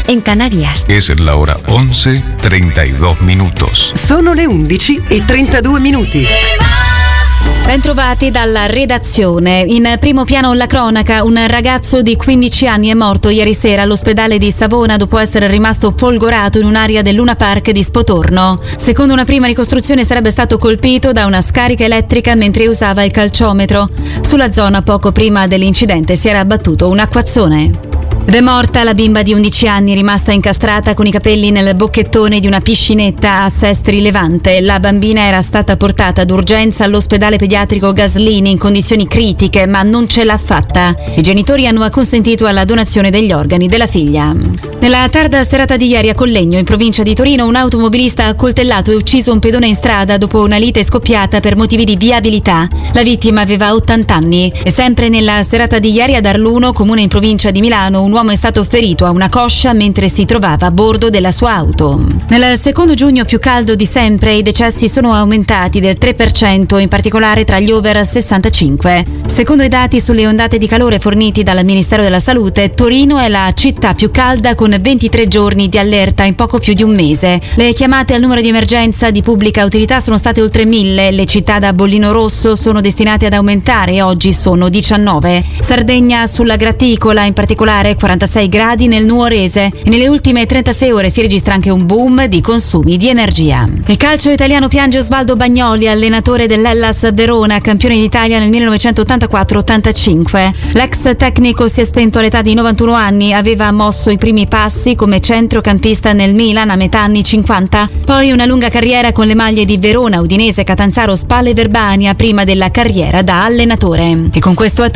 en Canarias. Es la hora 11:32 minutos. Sono le 11:32 minuti. Bentrovati dalla redazione. In primo piano la cronaca, un ragazzo di 15 anni è morto ieri sera all'ospedale di Savona dopo essere rimasto folgorato in un'area del Luna Park di Spotorno. Secondo una prima ricostruzione sarebbe stato colpito da una scarica elettrica mentre usava il calciometro. Sulla zona poco prima dell'incidente si era abbattuto un acquazzone. Ed è morta la bimba di 11 anni rimasta incastrata con i capelli nel bocchettone di una piscinetta a Sestri Levante. La bambina era stata portata d'urgenza all'ospedale pediatrico Gaslini in condizioni critiche, ma non ce l'ha fatta. I genitori hanno acconsentito alla donazione degli organi della figlia. Nella tarda serata di ieri a Collegno, in provincia di Torino, un automobilista ha accoltellato e ucciso un pedone in strada dopo una lite scoppiata per motivi di viabilità. La vittima aveva 80 anni. E sempre nella serata di ieri ad Arluno, comune in provincia di Milano, un uomo è stato ferito a una coscia mentre si trovava a bordo della sua auto. Nel secondo giugno più caldo di sempre, i decessi sono aumentati del 3%, in particolare tra gli over 65. Secondo i dati sulle ondate di calore forniti dal Ministero della Salute, Torino è la città più calda con 23 giorni di allerta in poco più di un mese. Le chiamate al numero di emergenza di pubblica utilità sono state oltre 1000. Le città da bollino rosso sono destinate ad aumentare e oggi sono 19. Sardegna sulla graticola, in particolare 46 gradi nel Nuorese, e nelle ultime 36 ore si registra anche un boom di consumi di energia. Il calcio italiano piange Osvaldo Bagnoli, allenatore dell'Hellas Verona, campione d'Italia nel 1984-85. L'ex tecnico si è spento all'età di 91 anni, aveva mosso i primi passi come centrocampista nel Milan a metà anni 50, poi una lunga carriera con le maglie di Verona, Udinese, Catanzaro, Spal e Verbania prima della carriera da allenatore. E con questo